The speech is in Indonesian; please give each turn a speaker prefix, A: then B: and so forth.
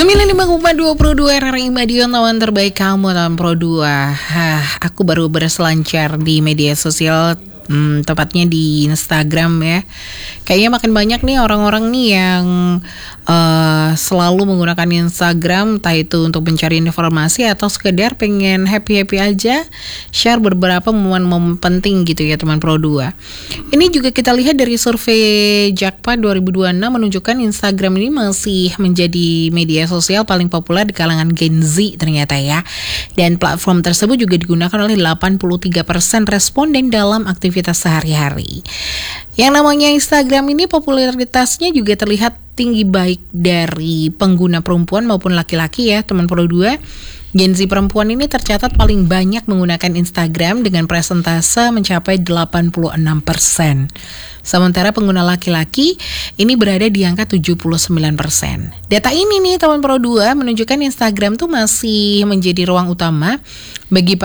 A: 95,2 Pro 2 RRI Madiun, lawan terbaik kamu dalam Pro 2. Aku baru berselancar di media sosial, tepatnya di Instagram ya. Kayaknya makin banyak nih orang-orang nih yang selalu menggunakan Instagram, entah itu untuk mencari informasi atau sekedar pengen happy-happy aja, share beberapa momen-momen penting gitu ya teman Pro 2. Ini juga kita lihat dari survei Jakpa 2026 menunjukkan Instagram ini masih menjadi media sosial paling populer di kalangan Gen Z ternyata ya. Dan platform tersebut juga digunakan oleh 83% responden dalam aktivitas sehari-hari. Yang namanya Instagram ini popularitasnya juga terlihat tinggi baik dari pengguna perempuan maupun laki-laki ya teman Pro 2. Gen Z perempuan ini tercatat paling banyak menggunakan Instagram dengan persentase mencapai 86%. Sementara pengguna laki-laki ini berada di angka 79%. Data ini nih teman Pro 2 menunjukkan Instagram tuh masih menjadi ruang utama bagi